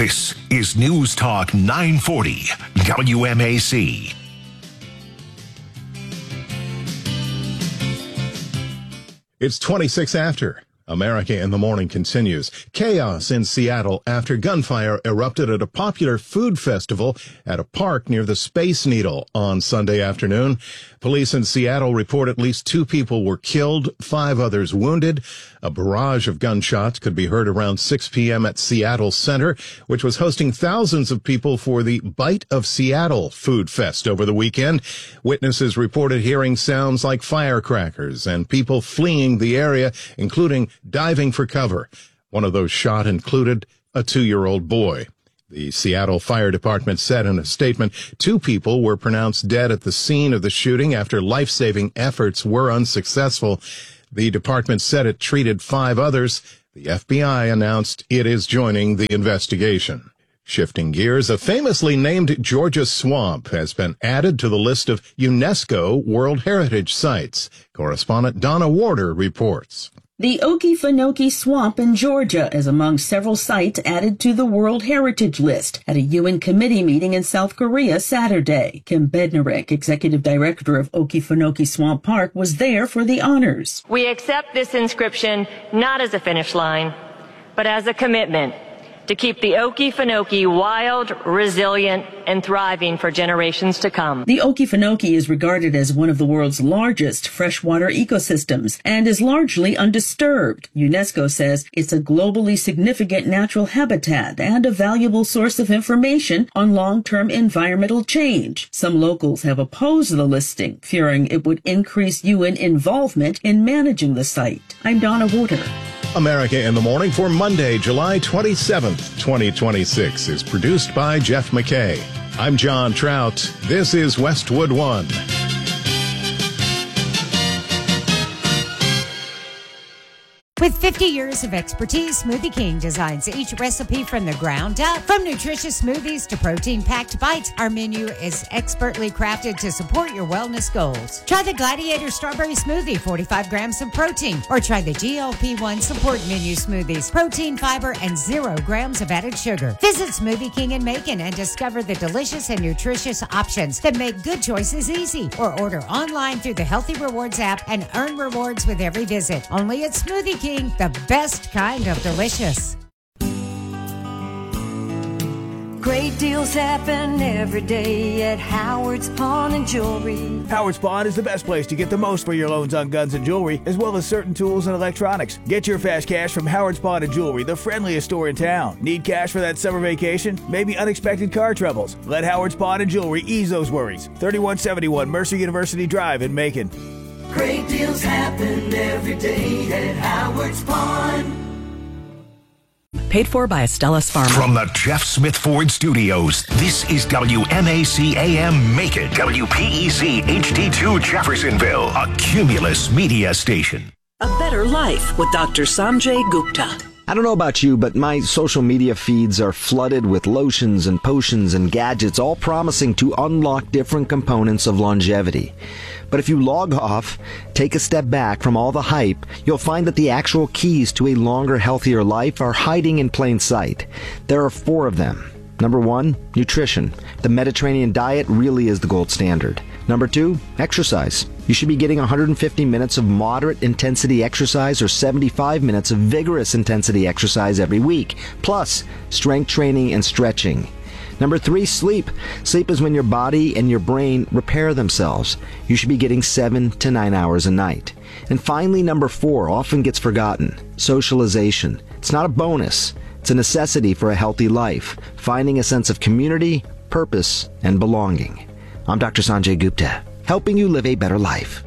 This is News Talk 940 WMAC. It's 26 after. America in the Morning continues. Chaos in Seattle after gunfire erupted at a popular food festival at a park near the Space Needle on Sunday afternoon. Police in Seattle report at least 2 people were killed, 5 others wounded. A barrage of gunshots could be heard around 6 p.m. at Seattle Center, which was hosting thousands of people for the Bite of Seattle Food Fest over the weekend. Witnesses reported hearing sounds like firecrackers and people fleeing the area, including diving for cover. One of those shot included a 2-year-old boy. The Seattle Fire Department said in a statement 2 people were pronounced dead at the scene of the shooting after life-saving efforts were unsuccessful. The department said it treated 5 others. The FBI announced it is joining the investigation. Shifting gears, a famously named Georgia swamp has been added to the list of UNESCO World Heritage Sites. Correspondent Donna Warder reports. The Okefenokee Swamp in Georgia is among several sites added to the World Heritage List at a UN committee meeting in South Korea Saturday. Kim Bednarik, executive director of Okefenokee Swamp Park, was there for the honors. We accept this inscription not as a finish line, but as a commitment to keep the Okefenokee wild, resilient, and thriving for generations to come. The Okefenokee is regarded as one of the world's largest freshwater ecosystems and is largely undisturbed. UNESCO says it's a globally significant natural habitat and a valuable source of information on long-term environmental change. Some locals have opposed the listing, fearing it would increase UN involvement in managing the site. I'm Donna Warder. America in the Morning for Monday, July 27th, 2026 is produced by Jeff McKay. I'm John Trout. This is Westwood One. With 50 years of expertise, Smoothie King designs each recipe from the ground up. From nutritious smoothies to protein-packed bites, our menu is expertly crafted to support your wellness goals. Try the Gladiator Strawberry Smoothie, 45 grams of protein. Or try the GLP-1 Support Menu Smoothies, protein, fiber, and 0 grams of added sugar. Visit Smoothie King in Macon and discover the delicious and nutritious options that make good choices easy. Or order online through the Healthy Rewards app and earn rewards with every visit. Only at Smoothie King. The best kind of delicious. Great deals happen every day at Howard's Pawn and Jewelry. Howard's Pawn is the best place to get the most for your loans on guns and jewelry, as well as certain tools and electronics. Get your fast cash from Howard's Pawn and Jewelry, the friendliest store in town. Need cash for that summer vacation? Maybe unexpected car troubles? Let Howard's Pawn and Jewelry ease those worries. 3171 Mercer University Drive in Macon. Great deals happen every day at Howard's Pawn. Paid for by Estella's Pharma. From the Jeff Smith Ford Studios, this is WMAC AM Macon, WPEC HD2 Jeffersonville, a Cumulus media station. A better life with Dr. Sanjay Gupta. I don't know about you, but my social media feeds are flooded with lotions and potions and gadgets, all promising to unlock different components of longevity. But if you log off, take a step back from all the hype, you'll find that the actual keys to a longer, healthier life are hiding in plain sight. There are 4 of them. Number 1, nutrition. The Mediterranean diet really is the gold standard. Number 2, exercise. You should be getting 150 minutes of moderate intensity exercise or 75 minutes of vigorous intensity exercise every week, plus strength training and stretching. Number 3, sleep. Sleep is when your body and your brain repair themselves. You should be getting 7 to 9 hours a night. And finally, number 4 often gets forgotten. Socialization. It's not a bonus. It's a necessity for a healthy life. Finding a sense of community, purpose, and belonging. I'm Dr. Sanjay Gupta, helping you live a better life.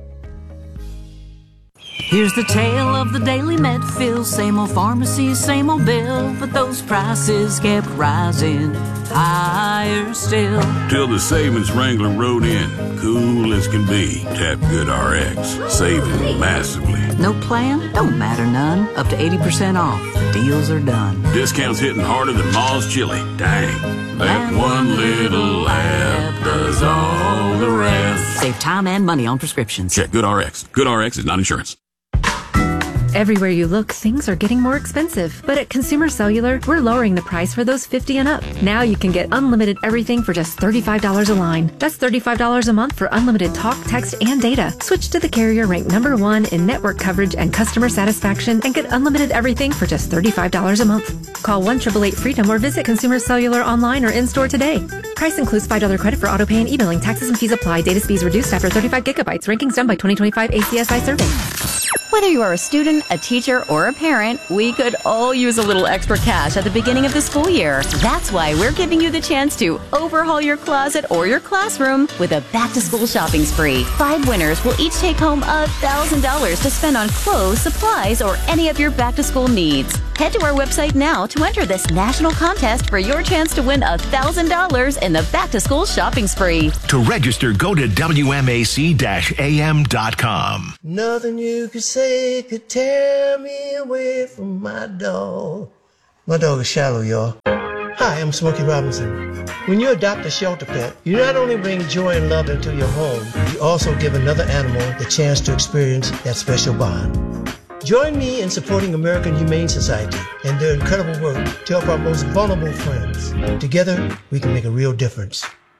Here's the tale of the Daily Medfill. Same old pharmacy, same old bill, but those prices kept rising higher still. Till the savings wrangler rode in, cool as can be. Tap Good RX, saving massively. No plan? Don't matter none. Up to 80% off. Deals are done. Discounts hitting harder than Ma's chili. Dang, that one little app does all the rest. Save time and money on prescriptions. Check Good RX. Good RX is not insurance. Everywhere you look, things are getting more expensive. But at Consumer Cellular, we're lowering the price for those 50 and up. Now you can get unlimited everything for just $35 a line. That's $35 a month for unlimited talk, text, and data. Switch to the carrier ranked #1 in network coverage and customer satisfaction and get unlimited everything for just $35 a month. Call 1-888-FREEDOM or visit Consumer Cellular online or in-store today. Price includes $5 credit for auto pay and e-billing. Taxes and fees apply. Data speeds reduced after 35 gigabytes. Rankings done by 2025 ACSI survey. Whether you are a student, a teacher, or a parent, we could all use a little extra cash at the beginning of the school year. That's why we're giving you the chance to overhaul your closet or your classroom with a back-to-school shopping spree. 5 winners will each take home $1,000 to spend on clothes, supplies, or any of your back-to-school needs. Head to our website now to enter this national contest for your chance to win $1,000 in the back-to-school shopping spree. To register, go to WMAC-AM.com. Nothing you could say could tear me away from my dog. My dog is Shallow, y'all. Hi, I'm Smokey Robinson. When you adopt a shelter pet, you not only bring joy and love into your home, you also give another animal the chance to experience that special bond. Join me in supporting American Humane Society and their incredible work to help our most vulnerable friends. Together, we can make a real difference.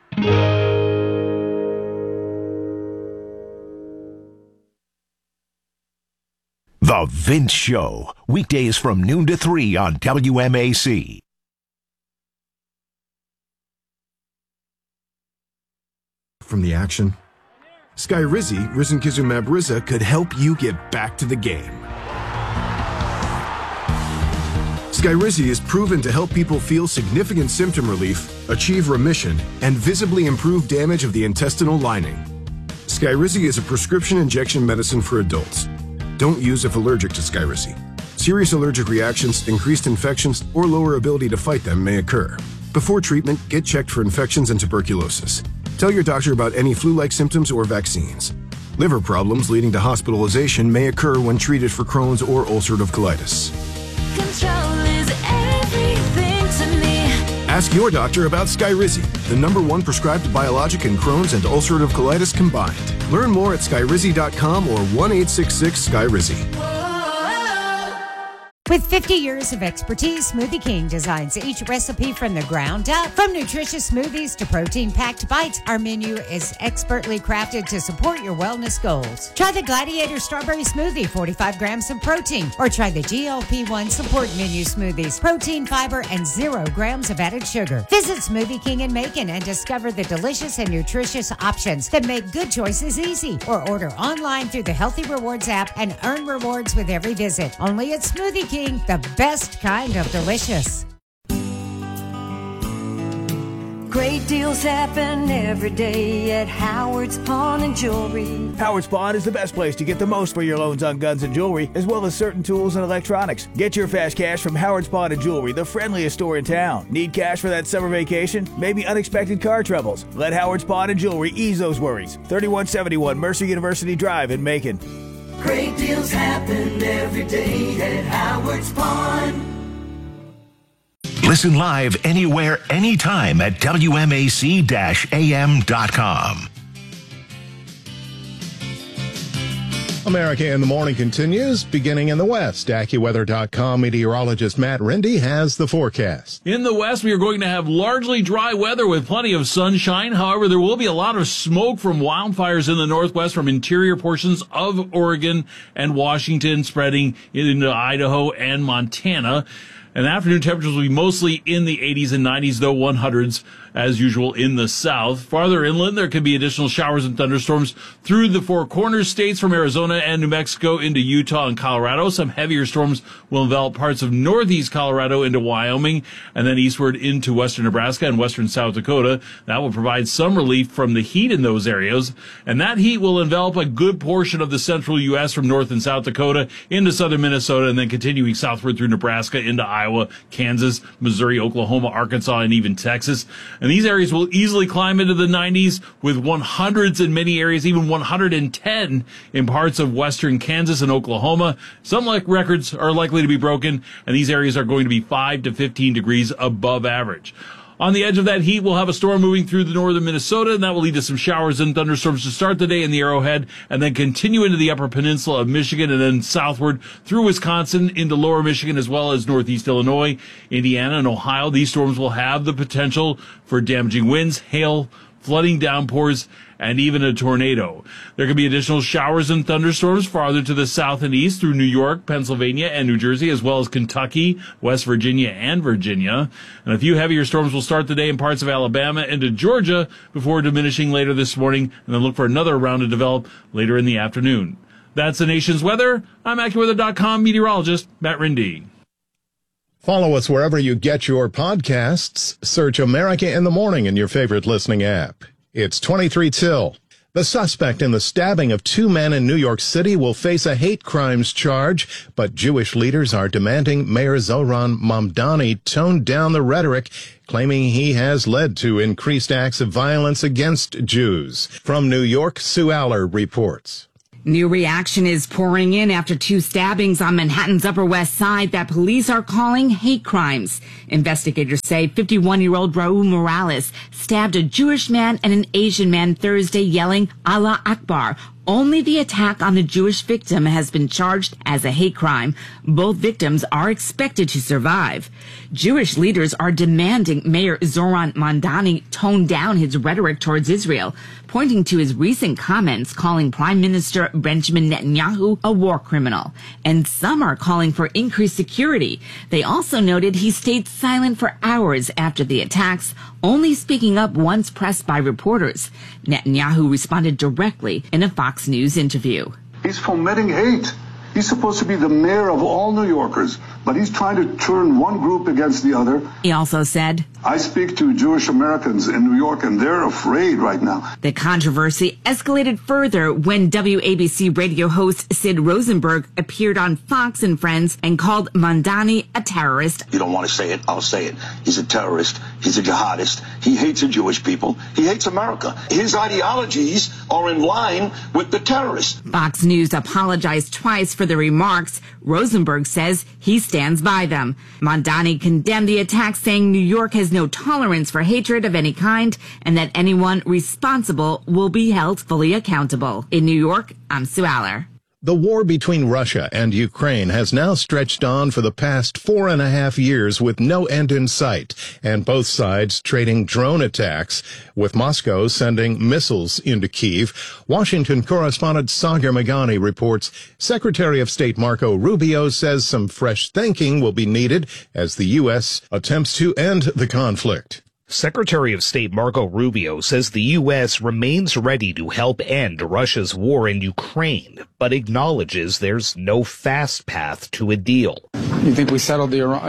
The Vince Show, weekdays from noon to 3 on WMAC. From the action, Skyrizi, Risankizumab Riza, could help you get back to the game. Skyrizi is proven to help people feel significant symptom relief, achieve remission, and visibly improve damage of the intestinal lining. Skyrizi is a prescription injection medicine for adults. Don't use if allergic to Skyrizi. Serious allergic reactions, increased infections, or lower ability to fight them may occur. Before treatment, get checked for infections and tuberculosis. Tell your doctor about any flu-like symptoms or vaccines. Liver problems leading to hospitalization may occur when treated for Crohn's or ulcerative colitis. Control is everything to me. Ask your doctor about Skyrizi, the #1 prescribed biologic in Crohn's and ulcerative colitis combined. Learn more at skyrizi.com or 1-866-SKYRIZI. With 50 years of expertise, Smoothie King designs each recipe from the ground up. From nutritious smoothies to protein-packed bites, our menu is expertly crafted to support your wellness goals. Try the Gladiator Strawberry Smoothie, 45 grams of protein, or try the GLP-1 Support Menu Smoothies, protein, fiber, and 0 grams of added sugar. Visit Smoothie King in Macon and discover the delicious and nutritious options that make good choices easy. Or order online through the Healthy Rewards app and earn rewards with every visit. Only at Smoothie King. The best kind of delicious. Great deals happen every day at Howard's Pawn and Jewelry. Howard's Pawn is the best place to get the most for your loans on guns and jewelry, as well as certain tools and electronics. Get your fast cash from Howard's Pawn and Jewelry, the friendliest store in town. Need cash for that summer vacation? Maybe unexpected car troubles? Let Howard's Pawn and Jewelry ease those worries. 3171 Mercer University Drive in Macon. Great deals happen every day at Howard's Pawn. Listen live anywhere, anytime at WMAC-AM.com. America in the Morning continues, beginning in the West. AccuWeather.com meteorologist Matt Rindy has the forecast. In the West, we are going to have largely dry weather with plenty of sunshine. However, there will be a lot of smoke from wildfires in the Northwest from interior portions of Oregon and Washington, spreading into Idaho and Montana. And afternoon temperatures will be mostly in the 80s and 90s, though 100s as usual in the south. Farther inland, there could be additional showers and thunderstorms through the Four Corners states from Arizona and New Mexico into Utah and Colorado. Some heavier storms will envelop parts of northeast Colorado into Wyoming and then eastward into western Nebraska and western South Dakota. That will provide some relief from the heat in those areas. And that heat will envelop a good portion of the central U.S. from North and South Dakota into southern Minnesota and then continuing southward through Nebraska into Iowa, Kansas, Missouri, Oklahoma, Arkansas, and even Texas. And these areas will easily climb into the 90s with 100s in many areas, even 110 in parts of western Kansas and Oklahoma. Some records are likely to be broken, and these areas are going to be 5 to 15 degrees above average. On the edge of that heat, we'll have a storm moving through the northern Minnesota, and that will lead to some showers and thunderstorms to start the day in the Arrowhead, and then continue into the upper peninsula of Michigan, and then southward through Wisconsin into lower Michigan, as well as northeast Illinois, Indiana, and Ohio. These storms will have the potential for damaging winds, hail, flooding downpours, and even a tornado. There could be additional showers and thunderstorms farther to the south and east through New York, Pennsylvania, and New Jersey, as well as Kentucky, West Virginia, and Virginia. And a few heavier storms will start the day in parts of Alabama into Georgia before diminishing later this morning, and then look for another round to develop later in the afternoon. That's the nation's weather. I'm AccuWeather.com meteorologist Matt Rindy. Follow us wherever you get your podcasts. Search America in the Morning in your favorite listening app. It's 23 till. The suspect in the stabbing of two men in New York City will face a hate crimes charge, but Jewish leaders are demanding Mayor Zohran Mamdani tone down the rhetoric, claiming he has led to increased acts of violence against Jews. From New York, Sue Aller reports. New reaction is pouring in after two stabbings on Manhattan's Upper West Side that police are calling hate crimes. Investigators say 51-year-old Raul Morales stabbed a Jewish man and an Asian man Thursday, yelling Allah Akbar. Only the attack on the Jewish victim has been charged as a hate crime. Both victims are expected to survive. Jewish leaders are demanding Mayor Zohran Mamdani tone down his rhetoric towards Israel, pointing to his recent comments calling Prime Minister Benjamin Netanyahu a war criminal. And some are calling for increased security. They also noted he stayed silent for hours after the attacks, only speaking up once pressed by reporters. Netanyahu responded directly in a Fox News interview. He's fomenting hate. He's supposed to be the mayor of all New Yorkers, but he's trying to turn one group against the other. He also said, I speak to Jewish Americans in New York, and they're afraid right now. The controversy escalated further when WABC radio host Sid Rosenberg appeared on Fox and Friends and called Mamdani a terrorist. You don't want to say it, I'll say it. He's a terrorist. He's a jihadist. He hates the Jewish people. He hates America. His ideologies are in line with the terrorists. Fox News apologized twice for the remarks. Rosenberg says he stands by them. Mamdani condemned the attack, saying New York has no tolerance for hatred of any kind and that anyone responsible will be held fully accountable. In New York, I'm Sue Aller. The war between Russia and Ukraine has now stretched on for the past 4.5 years with no end in sight, and both sides trading drone attacks, with Moscow sending missiles into Kyiv. Washington correspondent Sagar Meghani reports Secretary of State Marco Rubio says some fresh thinking will be needed as the U.S. attempts to end the conflict. Secretary of State Marco Rubio says the U.S. remains ready to help end Russia's war in Ukraine, but acknowledges there's no fast path to a deal. You think we settled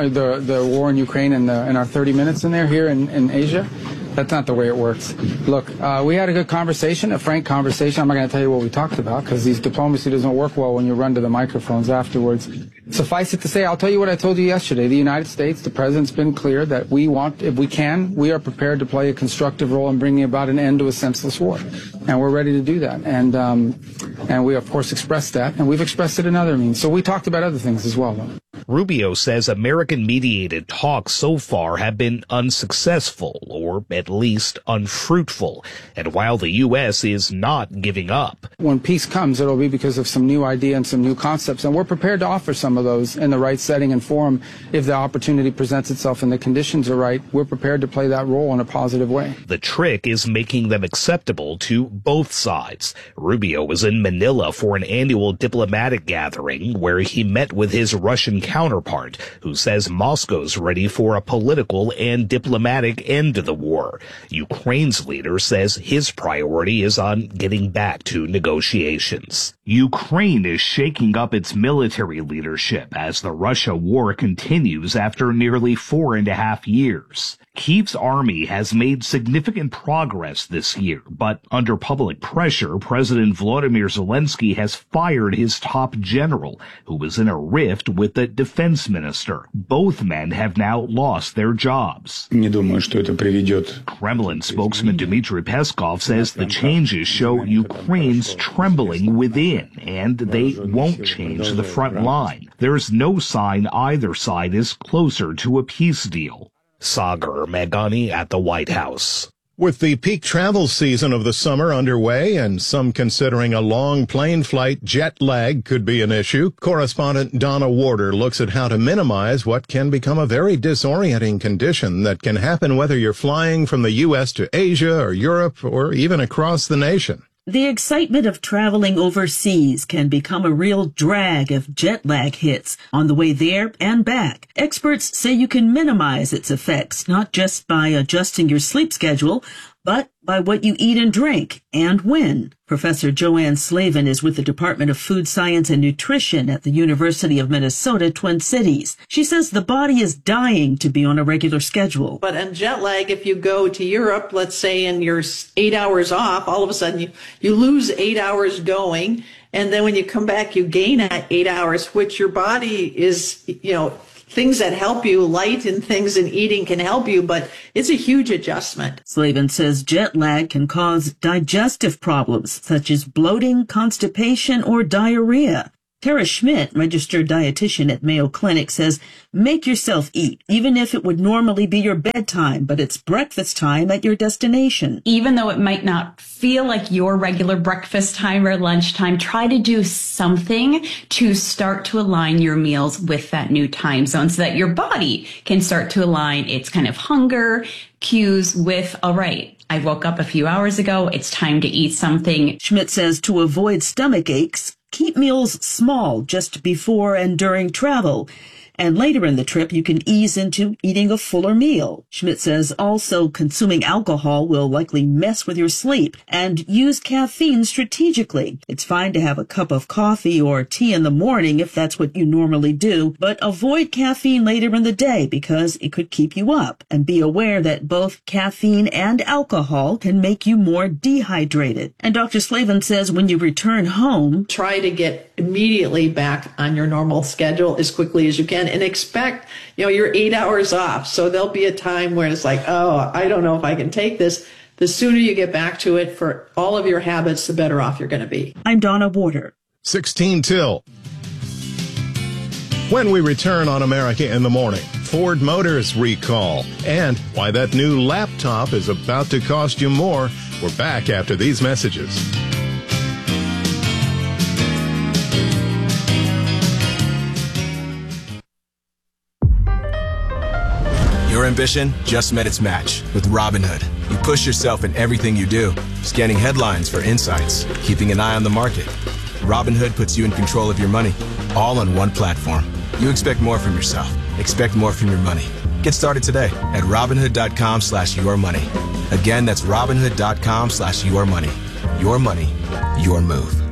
the war in Ukraine in our 30 minutes in there here in Asia? That's not the way it works. Look, we had a good conversation, a frank conversation. I'm not going to tell you what we talked about because these diplomacy doesn't work well when you run to the microphones afterwards. Suffice it to say, I'll tell you what I told you yesterday. The United States, the president's been clear that we want, if we can, we are prepared to play a constructive role in bringing about an end to a senseless war. And we're ready to do that. And we, of course, expressed that. And we've expressed it in other means. So we talked about other things as well, though. Rubio says American-mediated talks so far have been unsuccessful, or at least unfruitful. And while the U.S. is not giving up. When peace comes, it'll be because of some new idea and some new concepts. And we're prepared to offer some of those in the right setting and forum if the opportunity presents itself and the conditions are right. We're prepared to play that role in a positive way. The trick is making them acceptable to both sides. Rubio was in Manila for an annual diplomatic gathering where he met with his Russian counterpart, who says Moscow's ready for a political and diplomatic end to the war. Ukraine's leader says his priority is on getting back to negotiations. Ukraine is shaking up its military leadership as the Russia war continues after nearly 4.5 years. Kyiv's army has made significant progress this year, but under public pressure, President Volodymyr Zelensky has fired his top general, who was in a rift with the defense minister. Both men have now lost their jobs. Kremlin spokesman Dmitry Peskov says the changes show Ukraine's trembling within, and they won't change the front line. There's no sign either side is closer to a peace deal. Sagar Meghani at the White House. With the peak travel season of the summer underway and some considering a long plane flight, jet lag could be an issue. Correspondent Donna Warder looks at how to minimize what can become a very disorienting condition that can happen whether you're flying from the U.S. to Asia or Europe or even across the nation. The excitement of traveling overseas can become a real drag if jet lag hits on the way there and back. Experts say you can minimize its effects, not just by adjusting your sleep schedule, but by what you eat and drink and when. Professor Joanne Slavin is with the Department of Food Science and Nutrition at the University of Minnesota, Twin Cities. She says the body is dying to be on a regular schedule. But in jet lag, if you go to Europe, let's say, and you're 8 hours off, all of a sudden you lose 8 hours going. And then when you come back, you gain 8 hours, which your body is, things that help you, light and things and eating can help you, but it's a huge adjustment. Slavin says jet lag can cause digestive problems such as bloating, constipation, or diarrhea. Tara Schmidt, registered dietitian at Mayo Clinic, says make yourself eat, even if it would normally be your bedtime, but it's breakfast time at your destination. Even though it might not feel like your regular breakfast time or lunchtime, try to do something to start to align your meals with that new time zone so that your body can start to align its kind of hunger cues with, all right, I woke up a few hours ago, it's time to eat something. Schmidt says to avoid stomach aches, keep meals small just before and during travel. And later in the trip, you can ease into eating a fuller meal. Schmidt says also consuming alcohol will likely mess with your sleep, and use caffeine strategically. It's fine to have a cup of coffee or tea in the morning if that's what you normally do, but avoid caffeine later in the day because it could keep you up. And be aware that both caffeine and alcohol can make you more dehydrated. And Dr. Slavin says when you return home, try to get immediately back on your normal schedule as quickly as you can. And expect, you're 8 hours off. So there'll be a time where it's like, oh, I don't know if I can take this. The sooner you get back to it for all of your habits, the better off you're going to be. I'm Donna Warder. 16 till. When we return on America in the Morning, Ford Motors recall and why that new laptop is about to cost you more. We're back after these messages. Your ambition just met its match with Robinhood. You push yourself in everything you do, scanning headlines for insights, keeping an eye on the market. Robinhood puts you in control of your money, all on one platform. You expect more from yourself. Expect more from your money. Get started today at Robinhood.com/yourmoney. Again, that's Robinhood.com/yourmoney. Your money, your move.